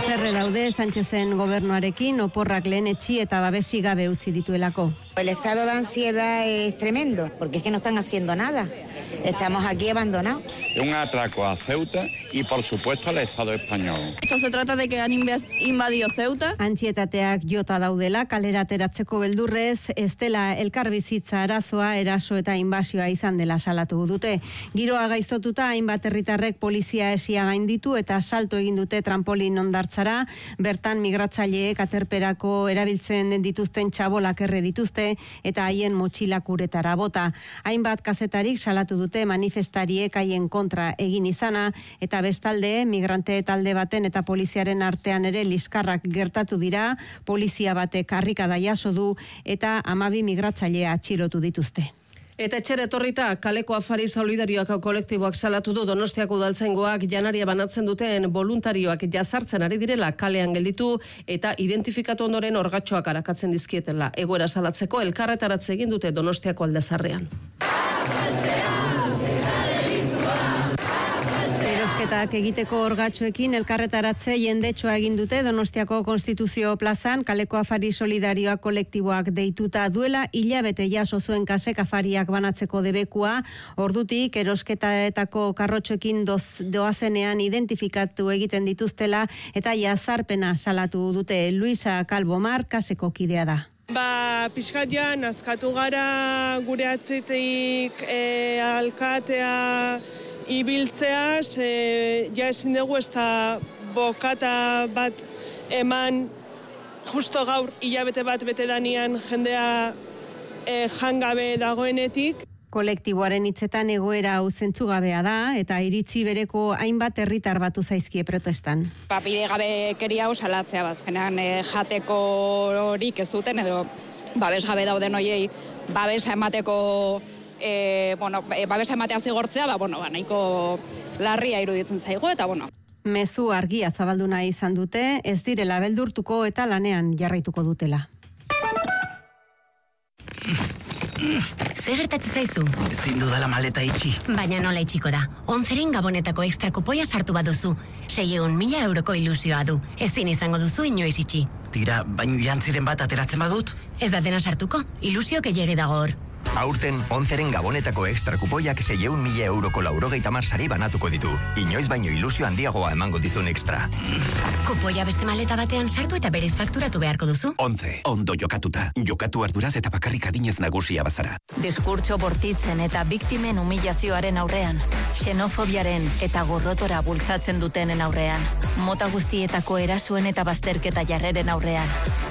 Haserre daude Sánchezen gobernuarekin oporrak lehenetsi eta babesi gabe utzi dituelako. El estado de ansiedad es tremendo, porque es que no están haciendo nada. Estamos aquí abandonados. Un atraco a Ceuta y, por supuesto, al Estado español. Esto se trata de que han invadido Ceuta. Antsietateak jota daudela, kalera ateratzeko beldurrez, ez dela elkarbizitza arazoa, eraso eta inbasioa izan dela salatu dute. Giroa gaiztotuta, hainbat herritarrek polizia esia gainditu eta salto egin dute trampolin hondartzara, bertan migratzaileek aterperako erabiltzen dituzten txabolak erre dituzte eta haien motxilak uretara bota. Hainbat kazetarik salatu dute manifestariek haien kontra egin izana eta bestalde migrante talde baten eta poliziaren artean ere liskarrak gertatu dira, polizia batek harrikada jaso du eta 12 migratzailea atxilotu dituzte. Eta etxera etorrita, kaleko afari solidarioak kolektiboak salatu du Donostiako udaltzaingoak janaria banatzen duten voluntarioak jazartzen ari direla kalean gelditu eta identifikatu ondoren orgatxoak arakatzen dizkietela. Egoera salatzeko elkarretaratze egin dute Donostiako Aldezarrean. Erosketak egiteko orgatxoekin elkarretaratze jendetsua egin dute Donostiako Konstituzio plazan, kaleko afari solidarioak kolektiboak deituta duela hilabete jaso zuen kasek afariak banatzeko debekua, ordutik erosketaetako karrotxoekin doazenean identifikatu egiten dituztela eta jazarpena salatu dute. Luisa Calvomar kaseko kidea da. Pixkat ja, nazkatu gara gure atzitik alkatea ibiltzea, ja ezin dugu ez da bokata bat eman justo gaur hilabete bat bete danian jendea jangabe dagoenetik. Kolektiboaren hitzetan egoera hau zentzugabea da eta iritzi bereko hainbat herritar batu zaizkie protestan. Bidegabekeria hau salatzea bazkenean jateko horik ez duten edo babes gabe dauden hoiei babesa emateko babesa ematea zigortzea, nahiko larria iruditzen zaigu eta Mezu argia zabaldu nahi izan dute, ez direla beldurtuko eta lanean jarraituko dutela. Zer gertatzen zaizu? Ezin dudala maleta itxi. Baina nola itxiko da? 11 gabonetako extra kupoia sartu baduzu. 600.000 euroko ilusioa du. Ezin izango duzu inoiz itxi. Tira, baino jantziren bat ateratzen badut? Ez da dena sartuko, ilusio gehiegi dago hor. Aurten, 11 gabonetako extra kupoiak 600.000 euroko 90 sari banatuko ditu. Inoiz baino ilusio handiagoa emango dizun extra. Kupoia beste maleta batean sartu eta berez fakturatu beharko duzu. 11, ondo jokatuta. Jokatu arduraz eta bakarrik adinez nagusia bazara. Diskurtso bortitzen eta biktimen humilazioaren aurrean, xenofobiaren eta gorrotora bultzatzen dutenen aurrean, mota guztietako erasuen eta bazterketa jarreren aurrean.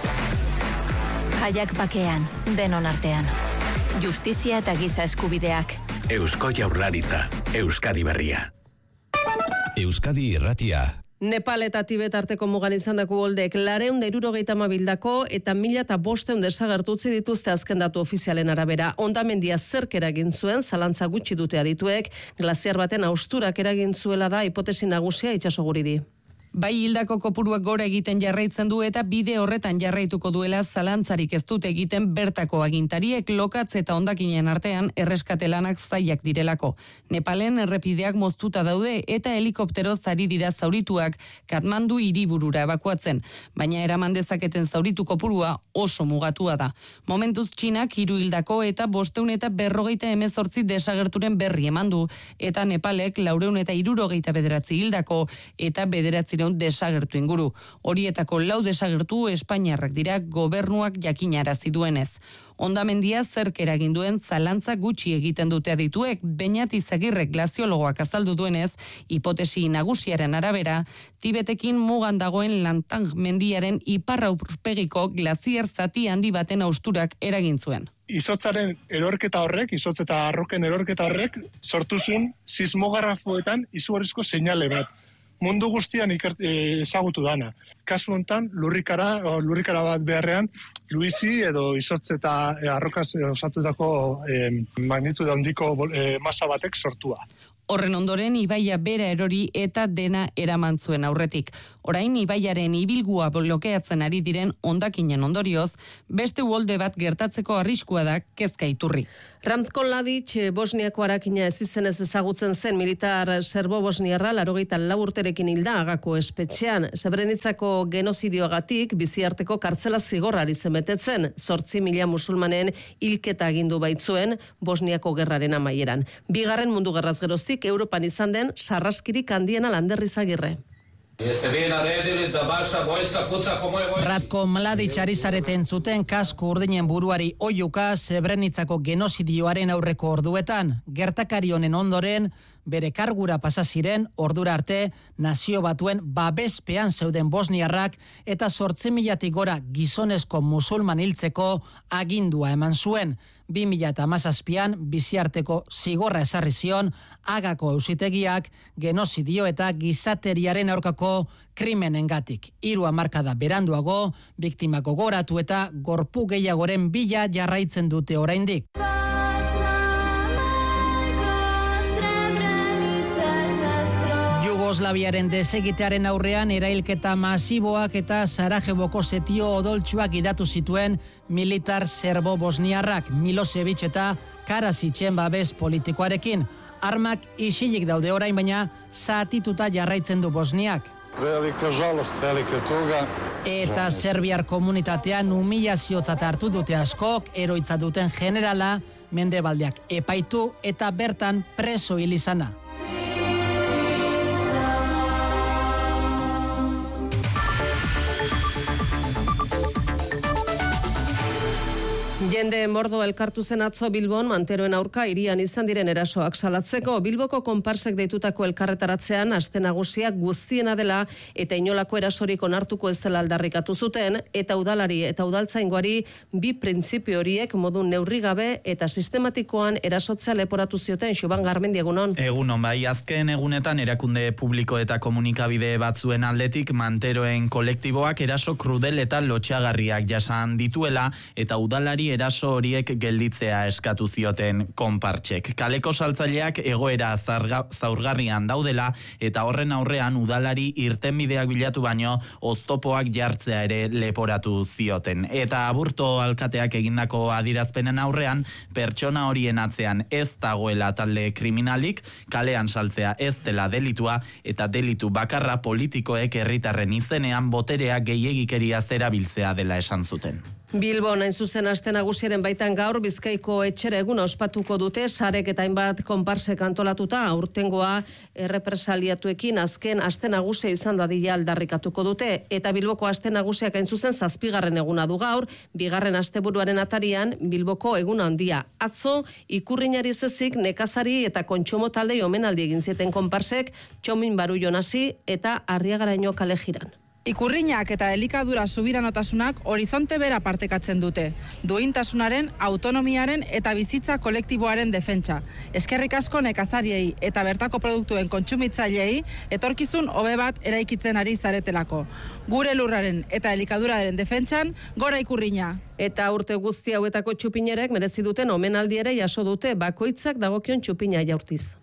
Jaiak bakean, denon artean. Justizia eta giza eskubideak. Eusko Jaurlaritza, Euskadi berria. Euskadi irratia. Nepal eta Tibet arteko mugan izandako holdek 270 hildako eta 1.500 desagertu utzi dituzte azken datu ofizialen arabera. Hondamendia zerk eragin zuen, zalantza gutxi dute adituek, glaziar baten hausturak eragin zuela da hipotesi nagusia itsasoguridi. Bai hildako kopuruak gora egiten jarraitzen du eta bide horretan jarraituko duela zalantzarik ez dute egiten bertako agintariek lokatz eta hondakinen artean erreskate lanak zailak direlako. Nepalen errepideak moztuta daude eta helikopteroz ari dira zaurituak Katmandu hiriburura ebakuatzen, baina eraman dezaketen zauritu kopurua oso mugatua da. Momentuz Txinak 3 hildako eta 548 desagerturen berri eman du eta Nepalek 469 hildako eta 9 desagertu inguru. Horietako 4 desagertu Espainiarrak dira gobernuak jakinarazi duenez. Hondamendia zerk eragin duen zalantza gutxi egiten dute adituek, Beñat Izagirrek glaziologoak azaldu duenez, hipotesi nagusiaren arabera, Tibetekin mugan dagoen Lantang mendiaren iparra aurpegiko glaziar zati handi baten hausturak eragin zuen. Izotzaren erorketa horrek, izotz eta arroken erorketa horrek, sortu zuen sismografoetan izugarrizko seinale bat. Mundu guztian ezagutu dana. Kasu honetan, lurrikara bat beharrean, luizi edo izotz eta arrokaz osatutako magnitude handiko masa batek sortua. Horren ondoren ibaia bera erori eta dena eraman zuen aurretik. Orain ibaiaren ibilgua blokeatzen ari diren hondakinen ondorioz, beste uholde bat gertatzeko arriskua da kezka iturri. Ratko Mladic, Bosniako harakina ez izenez ezagutzen zen militar serbo-bosniarra 84 urterekin hilda Hagako espetxean. Srebrenitzako genozidioagatik biziarteko kartzela zigorrari zenbetetzen, 8.000 musulmanen hilketa agindu baitzuen Bosniako gerraren amaieran. Bigarren mundu gerraz geroztik Europan izan den sarraskirik handiena Landerriz Agirre. Ratko Mladic ari zareten zuten kasko urdinen buruari oiuka Srebrenitzako genozidioaren aurreko orduetan. Gertakari honen ondoren bere kargura pasa ziren ordura arte Nazio Batuen babespean zeuden bosniarrak eta 8.000 gora gizonezko musulman hiltzeko agindua eman zuen. 2017an biziarteko zigorra ezarri zion Hagako auzitegiak genozidio eta gizateriaren aurkako krimenengatik. 3 hamarkada beranduago biktimak gogoratu eta gorpu gehiagoren bila jarraitzen dute oraindik. Jugoslaviaren desegitearen aurrean erailketa masiboak eta Sarajevoko setio odoltsuak gidatu zituen militar serbo-bosniarrak Milosevic eta Karasitzen babes politikoarekin. Armak isilik daude orain, baina zatituta jarraitzen du Bosniak. Velika žalost, velika tuga. Eta serbiar komunitatean humilaziotzat hartu dute askok, eroitza duten generala Mendebaldeak epaitu eta bertan preso hil izana. Jende mordo elkartu zen atzo Bilbon manteroen aurka hirian izan diren erasoak salatzeko. Bilboko konparsek deitutako elkarretaratzean aste nagusia guztiena dela eta inolako erasorik onartuko ez dela aldarrikatu zuten eta udalari eta udaltzaingoari bi printzipio horiek modu neurrigabe eta sistematikoan erasotzea leporatu zioten. Xuban Garmendi, egunon. Egunon, bai, azken egunetan erakunde publiko eta komunikabide batzuen aldetik manteroen kolektiboak eraso krudel eta lotxagarriak jasan dituela eta udalari eraso horiek gelditzea eskatu zioten konpartsek. Kaleko saltzaileak egoera zaurgarrian daudela eta horren aurrean udalari irtenbideak bilatu baino oztopoak jartzea ere leporatu zioten. Eta Aburto alkateak egindako adirazpenen aurrean pertsona horien atzean ez dagoela talde kriminalik, kalean saltzea ez dela delitua eta delitu bakarra politikoek herritarren izenean boterea gehiegikeria zerabiltzea dela esan zuten. Bilbon hain zuzen aste nagusiaren baitan gaur Bizkaiko etxera eguna ospatuko dute sarek eta hainbat konparsek antolatuta aurtengoa errepresaliatuekin azken aste nagusia izan dadila aldarrikatuko dute eta Bilboko aste nagusiak hain zuzen 7. eguna du gaur, 2. asteburuaren atarian Bilboko eguna handia. Atzo Ikurriñari zezik nekazari eta kontsumo taldei omenaldi egin zieten konparsek Txomin Barullon hasi eta Arriagaraino kale jiran. Ikurriñak eta elikadura subiranotasunak horizonte bera partekatzen dute. Duintasunaren, autonomiaren eta bizitza kolektiboaren defentsa. Eskerrik asko nekazariei eta bertako produktuen kontsumitzaileei etorkizun hobe bat eraikitzen ari zaretelako. Gure lurraren eta elikaduraren defentsan, gora Ikurriña! Eta urte guzti hauetako txupinerek merezi duten omenaldi ere jaso dute bakoitzak dagokion txupina jaurtiz.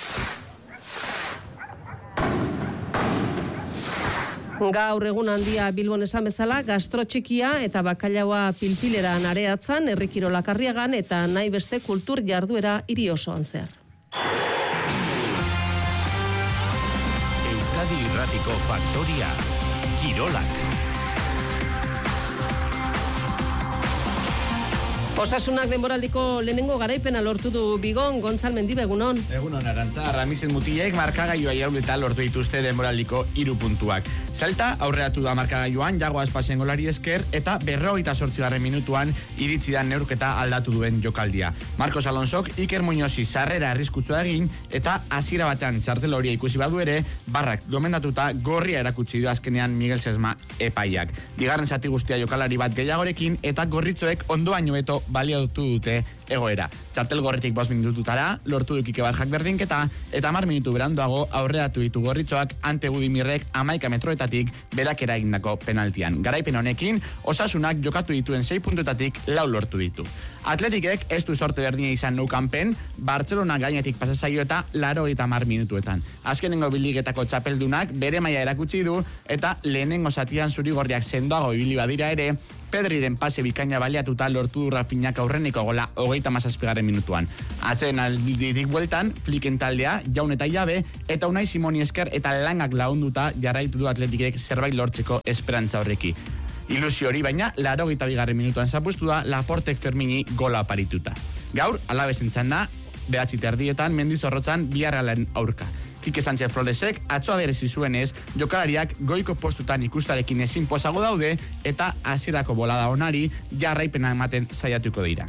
Gaur egun handia Bilbon esan bezala, gastrotxikia eta bakailaua pilpileran areatzan, herrikirolak Arriagan eta nahi beste kultur jarduera hiri osoan zehar. Euskadi Irratiko Faktoria, Kirolak. Osasunak denboraldiko lehenengo garaipena lortu du Bigon, Gontzal Mendibe, egunon. Egunon, Arantza, Ramisen mutilek markagailua irauleta lortu dituzte denboraldiko 3 puntuak. Salta aurreatu da markagailuan, Jago Aspasen golari esker, eta 58. minutuan iritsi da neurketa aldatu duen jokaldia. Marcos Alonsok Iker Muñozi sarrera arriskutsua egin, eta hasiera batean txartel horia ikusi badu ere, barrak gomendatuta gorria erakutsi du azkenean Miguel Sesma epaiak. Bigarren zati guztia jokalari bat gehiagorekin, eta gorritzoek ondoaino beto baliatu dute egoera. Txartel gorritik 5 minututara, lortu dukike barjak berdinketa, eta 10 minutu beranduago aurreatu ditu gorritzoak Ante Budimirrek 11 metroetan puntuetatik berak eragindako penaltian. Garaipen honekin, Osasunak jokatu dituen 6 puntuetatik 4 lortu ditu. Atletikek ez du sorte berdina izan Nou Campen, Barcelona gainetik pasa zaio eta 80 minutuetan. Azkenengo biligetako txapeldunak bere maila erakutsi du eta lehenengo zatian zurigorriak sendoago ibili badira ere, Pedriren pase bikaina baliatuta lortu du Rafinhak aurreneko gola 37. minutuan. Atzeen alditik bueltan, Flicken taldea, Jaun eta Jabe, eta Unai Simoni esker eta langak launduta jarraitu du Atletikek zerbait lortzeko esperantza horreki. Ilusio hori baina, 82. minutuan zapustu da Laportek Fermini gola aparituta. Gaur, Alabezen txanda, 9:30 Mendizorrotzan Villarrealen aurka. Kike Sánchez Flores-ek atzoa berezi zuenez, jokalariak goiko postutan ikustarekin ezin posago daude eta hasierako bolada onari jarraipena ematen saiatuko dira.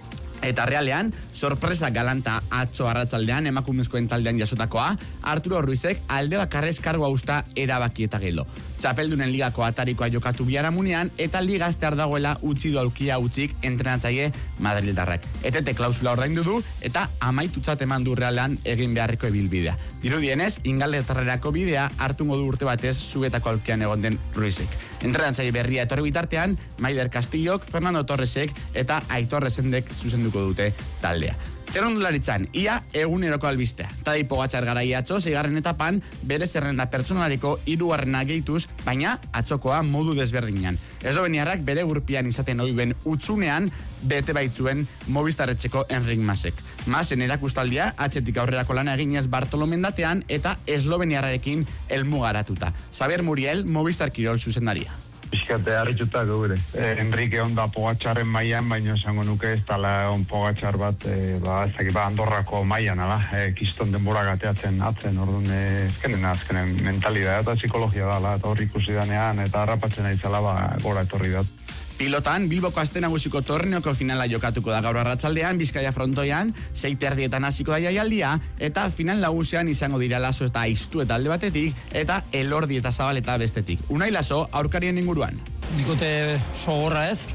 Eta realean, sorpresa galanta atzo arratzaldean emakumezkoen taldean jasotakoa, Arturo Ruizek alde bakarrez kargoa usta erabaki eta gelo. Txapeldunen ligako atarikoa jokatu biharamunean eta liga aztear dagoela utzi du aukia utzik entrenatzaile Madrildarrak. Etete klausula ordaindu du eta amaitutzat eman du Realean egin beharreko ibilbidea. Dirudienez, ingaldertarrerako bidea hartungo du urte batez zugetako aukian egon den Ruizek. Entrenatzaile berria etorri bitartean, Maider Castillok, Fernando Torresek eta Aitor Resendek zuzenduko dute taldea. Txerrondularitzan, ia eguneroko albistea. Tadej Pogačar garaia atzo, 6. etapan, bere zerrenda pertsonaleko 3. gehituz, baina atzokoa modu desberdinan. Esloveniarrak bere urpian izaten oiben utzunean, bete baitzuen Movistarretzeko Enric Masek. Masen erakustaldia, atzetik aurrerako lana eginez Bartolomendatean eta Esloveniarrarekin elmugaratuta. Xabier Muriel, Movistar Kirol zuzendaria. Piskate harrituta gure. Enrique onda Pogačarren mailan, baina esango nuke ez tala on Pogačar bat, Andorrako mailan, kiston denbora gateatzen atzen, orduan azkenen mentalidad eta psikologia dala, eta horri ikusi danean, eta harrapatzen aitzala, gora etorri dat. Pilotan, Bilboko aste nagusiko torneoko finala jokatuko da gaur arratsaldean, Bizkaia frontoian, 6:30 hasiko da jaialdia, eta final nagusian izango dira Laso eta Aiztu eta alde batetik, eta Elordi eta Zabaleta bestetik. Unai Laso, aurkarien inguruan. Bikote sogorra ez,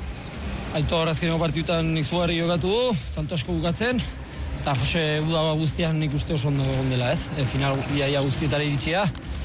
Aitor azkeneko partidutan izugarri jokatu du, tanto asko bukatzen, eta Jose Uda guztian nik uste oso ondo egon dela ez, final iaia guztietara iritsia.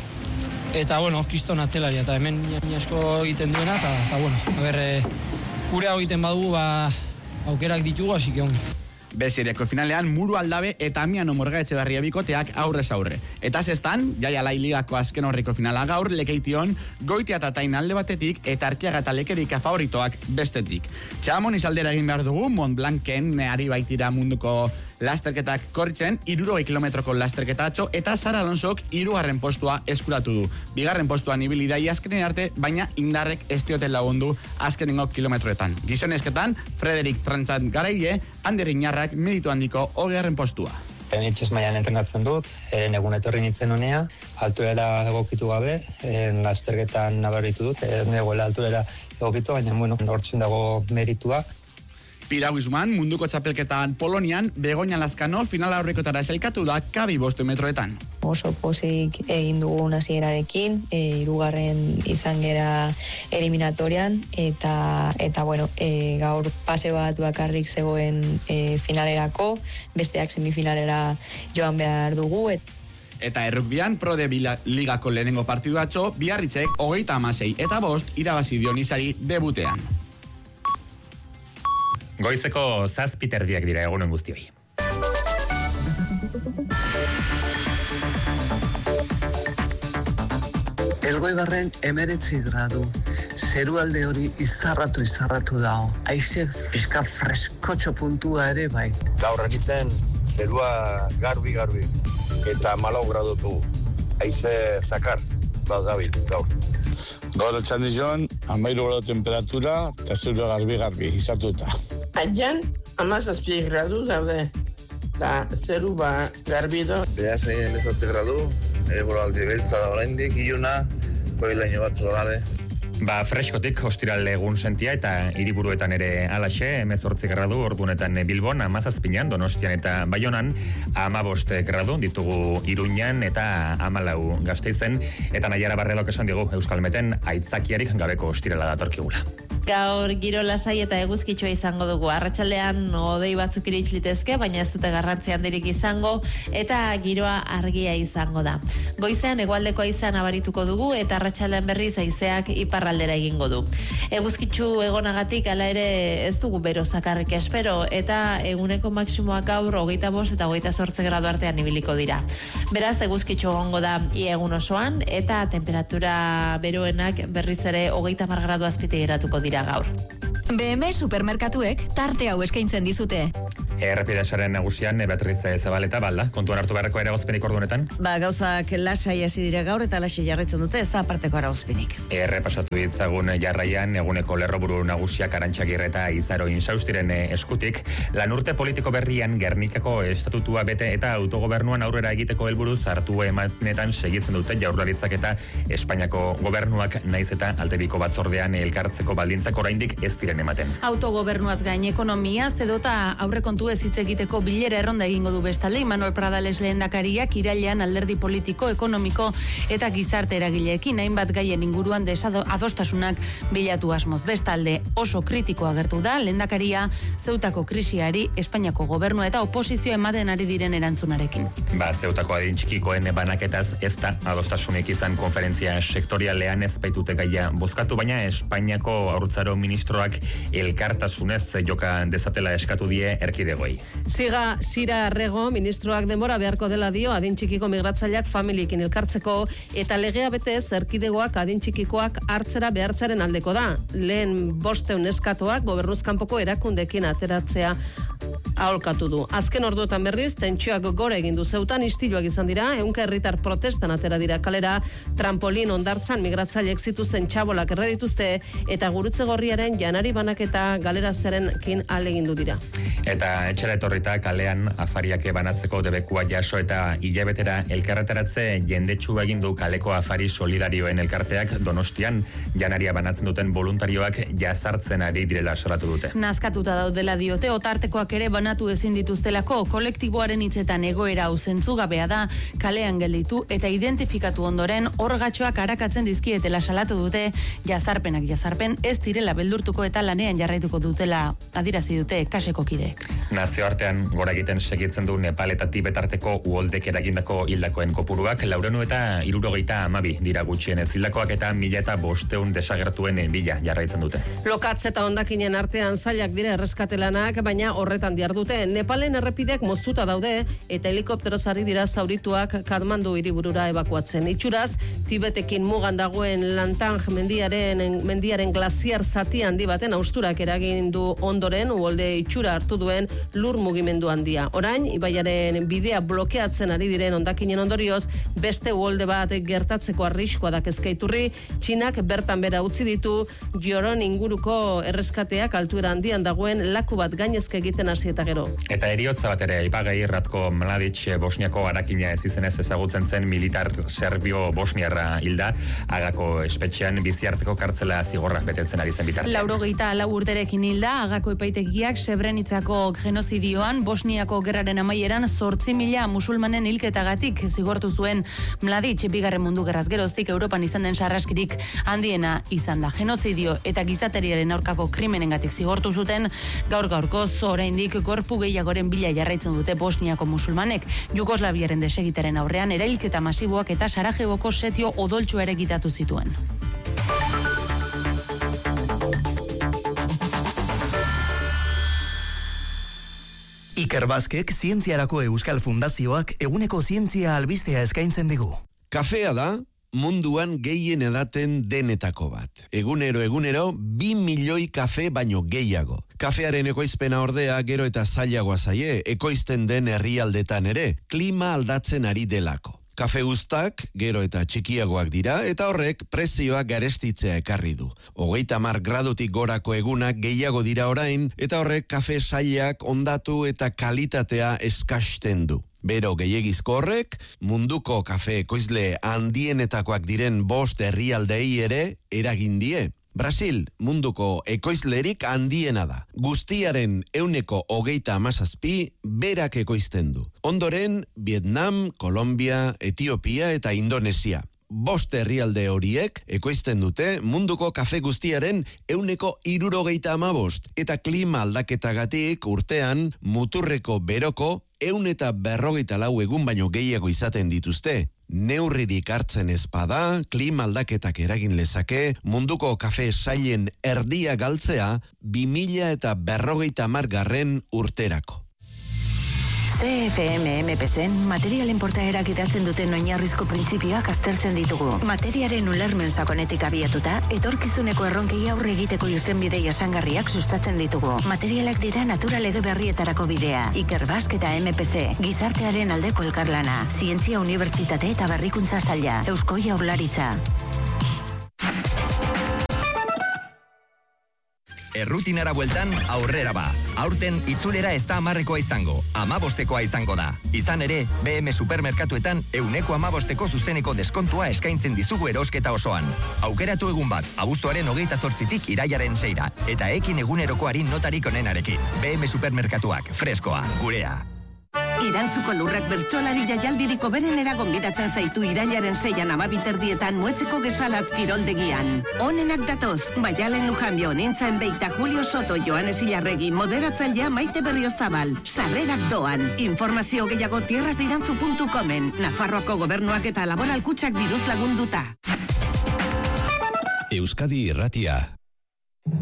Eta, kriston atzelaria, eta hemen asko egiten duena, eta, gure hau egiten badugu, aukerak ditugu, hasi ongi. Beziriako finalean, Muru Aldabe eta Miano Morgaetxebarria bikoteak aurrez aurre. Eta zestan, Jaialai ligako azken horriko finala gaur, Lekeition, Goitia eta Tain alde batetik, eta Arkiaga eta Lekerika favoritoak bestetik. Txamon izaldera egin behar dugu, Mont Blanken ari baitira munduko lasterketak korritzen, 60 kilometroko lasterketa atxo, eta Sara Alonsok 3. postua eskuratu du. 2. postuan ibili da azkenen arte, baina indarrek ez dioten lagundu azkenengo kilometroetan. Gizonezketan, Frederik Trantzat garaile, Ander Inarrak meritu handiko 20. postua. Itxez mailan entrenatzen dut, egun etorri nintzen honea, alturera egokitu gabe, lasterketan nabaritu dut, negoela alturera egokitu, baina hortzen dago meritua. Piraguizman, munduko txapelketan Polonian, Begoña Lazkano finala aurrekotara esailkatu da kabi 5 metroetan. Oso pozik egin dugun hasierarekin, 2. izan gera eliminatorian, eta gaur pase bat bakarrik zegoen finalerako, besteak semifinalera joan behar dugu. Eta errukbian, Prode Ligako lehenengo partidu atxo, Biarritzek 36 eta 5 irabazi Dionizari debutean. Goizeko 7:00 dira egunen guztioi. Elgoibarren 19 gradu. Zerualde hori izarratu dago. Haize fiska freskotxo puntua ere bai. Gaur egitzen zerua garbi. Eta 14 gradu du. Haize zakar, gabil, gaur. Gaur txandizon, 13 gradu temperatura, eta zerua garbi, izatuta. Aian, 17 gradu daude, da zeru garbi do. Beaz, 18 gradu, eguraldi beltza da oraindik, iluna, koilaino batzu gale. Freskotik ostiral egun sentia eta hiriburuetan ere alaxe, 18 gradu, ordunetan Bilbon, 17 Donostian eta Baionan, 15 gradu ditugu Iruñan eta 14 Gasteizen, eta Naiara Barrelok esan digu Euskalmeten aitzakiarik gabeko ostirala datorkigula. Gaur giro lasai eta eguzkitsua izango dugu. Arratsaldean hodei batzuk irits litezke, baina ez dute garrantzi handirik izango eta giroa argia izango da. Goizean hegoaldeko haizea nabarituko dugu eta arratsaldean berriz haizeak iparraldera egingo du. Eguzkitsu egonagatik hala ere ez dugu bero zakarrik espero eta eguneko maksimoak gaur 25 eta 28 gradu artean ibiliko dira. Beraz eguzkitsu egongo da ia egun osoan eta temperatura beroenak berriz ere 30 gradu azpitik geratuko dira gaur. BMW supermerkatuek tarte hau eskaintzen dizute. Errepidesaren nagusian, Beatriz Zabaleta, balda, kontuan hartu beharreko eragozpenik ordunetan? Gauzak lasai hasi dira gaur eta lasai jarraitzen dute, ez da aparteko eragozpenik. Errepasatu ditzagun jarraian, eguneko lerroburu nagusiak Arantxagirre eta Izaro Insaustiren eskutik, lanurte politiko berrian Gernikako estatutua bete eta autogobernuan aurrera egiteko helburuz hartu emanetan segitzen dute Jaurlaritzak eta Espainiako gobernuak naiz eta aldebiko batzordean elkartzeko baldintzak oraindik ez diren ematen. Autogobernuaz gain ekonomia, zedota aurrekontu ez hitz egiteko bilera erronda egingo du bestalde. Manuel Pradales lehendakariak irailean alderdi politiko, ekonomiko eta gizarte eragileekin hainbat gaien inguruan adostasunak bilatu asmoz. Bestalde oso kritiko agertu da lehendakaria Zeutako krisiari Espainiako gobernua eta oposizio ematen ari diren erantzunarekin. Zeutako adin txikikoen banaketaz ez da adostasunik izan konferentzia sektorialean ez baitute gaia bozkatu, baina Espainiako haurtzaro ministroak elkartasunez joka dezatela eskatu die erkidegoei. Sira Arrego ministroak denbora beharko dela dio adin txikiko migratzaileak familiekin elkartzeko eta legea betez erkidegoak adin txikikoak hartzera behartzaren aldeko da. Lehen 500 eskatoak gobernuzkanpoko erakundekin ateratzea aholkatu du. Azken orduetan berriz, tentsioak gora egin du Zeutan, istiluak izan dira, 100 herritar protestan atera dira kalera, trampolin ondartzan migratzaileek zituzten txabolak erredituzte eta Gurutze Gorriaren janari banaketa galeraztearekin alegindu dira. Eta etxera etorrita kalean afariak banatzeko debekua jaso eta hilabetera elkarretaratze jendetsu egin du kaleko afari solidarioen elkarteak Donostian janaria banatzen duten voluntarioak jazartzen ari direla salatu dute. Nazkatuta daudela diote, otartekoak ere banatu ezin dituztelako, kolektiboaren hitzetan egoera hau zentzugabea da, kalean gelditu eta identifikatu ondoren orgatxoak arakatzen dizkietela salatu dute, jazarpen ez direla beldurtuko eta lanean jarraituko dutela adierazi dute kaseko kideek. Nazioartean gora egiten segitzen du Nepal eta Tibet arteko uholdek eragindako hildakoen kopuruak 472 dira gutxienez hildakoak eta 1500 desagertuen bila jarraitzen dute. Lokatz eta hondakinen artean zailak dira erreskatelanak, baina horretan dihardute. Nepalen errepideak moztuta daude eta helikopteroz ari dira zaurituak Katmandu hiriburura ebakuatzen. Itxuraz, Tibetekin mugan dagoen Lantang mendiaren glaziar zati handi baten austurak eragindu ondoren uholde itxura hartu duen lur mugimendu handia. Orain, ibaiaren bidea blokeatzen ari diren hondakinen ondorioz, beste uholde bat gertatzeko arriskoa da kezkaiturri, Txinak bertan bera utzi ditu Joron inguruko erreskateak altuera handian dagoen laku bat gainezke egiten hasi eta gero. Eta eriotza bat ere, Ipagai Ratko Mladic Bosniako harakina ez izenez ezagutzen zen militar serbio bosniarra hilda, Agako espetxean biziarteko kartzela zigorrak betetzen ari zen bitartean. 94 urterekin hilda, Agako epaitegiak Srebrenitzako genozidioan, Bosniako gerraren amaieran 8.000 musulmanen hilketagatik zigortu zuen Mladic. Bigarren mundu gerraz geroztik Europan izan den sarraskirik handiena izan da. Genozidio eta gizateriaren aurkako krimenengatik zigortu zuten, gaur-gaurkoz oraindik gorpu gehiagoren bila jarraitzen dute Bosniako musulmanek. Jugoslaviaren desegitaren aurrean erailketa masiboak eta Sarajevoko setio odoltsua ere gitatu zituen. Iker Baskek Zientziarako Euskal Fundazioak eguneko zientzia albistea eskaintzen digu. Kafea da munduan gehien edaten denetako bat. Egunero 2 milioi kafe baino gehiago. Kafearen ekoizpena ordea gero eta zailagoa zaie, ekoizten den herrialdetan ere, klima aldatzen ari delako. Kafe guztak gero eta txikiagoak dira eta horrek prezioa garestitzea ekarri du. 30 gradutik gorako egunak gehiago dira orain eta horrek kafe sailak ondatu eta kalitatea eskasten du. Bero gehiegizko horrek, munduko kafe ekoizle handienetakoak diren 5 herrialdei ere eragin die. Brasil munduko ekoizlerik handiena da. Guztiaren 27% berak ekoizten du. Ondoren, Vietnam, Kolombia, Etiopia eta Indonesia. 5 herrialde horiek ekoizten dute munduko kafe guztiaren 75%, eta klima aldaketagatik urtean muturreko beroko 154 egun baino gehiago izaten dituzte. Neurririk hartzen ezpada, klima aldaketak eragin lezake, munduko kafe sailen erdia galtzea 2050 urterako. CFM MPCen materialen portaerak idatzen duten oinarrizko printzipioak aztertzen ditugu. Materiaren ulermen sakonetik abiatuta, etorkizuneko erronkei aurre egiteko irtenbide jasangarriak sustatzen ditugu. Materialak dira natura lege berrietarako bidea. Iker Bask eta MPC, gizartearen aldeko elkarlana, zientzia unibertsitate eta berrikuntza saila, Eusko Jaurlaritza. Errutinara bueltan aurrera ba. Aurten itzulera ez da 10koa izango, 15koa izango da. Izan ere, BM Supermerkatuetan 115ko zuzeneko deskontua eskaintzen dizugu erosketa osoan. Aukeratu egun bat, abuztuaren 28tik irailaren 6ra, eta ekin egunerokoari notarik onenarekin. BM Supermerkatuak, freskoa, gurea. Irantzuko lurrak bertsolari jaialdiriko berenera gonbidatzen zaitu irailaren 6an 12:00 Muetzeko Gesalatz kiroldegian. Onenak datoz, Baialen Lujanbio, Nintzen Beita, Julio Soto, Joanes Ilarregi, moderatzailea Maite Berriozabal. Sarrerak doan. Informazio gehiago tierrasdirantzu.comen. Nafarroako gobernuak eta laboralkutxak diruz lagunduta. Euskadi Irratia.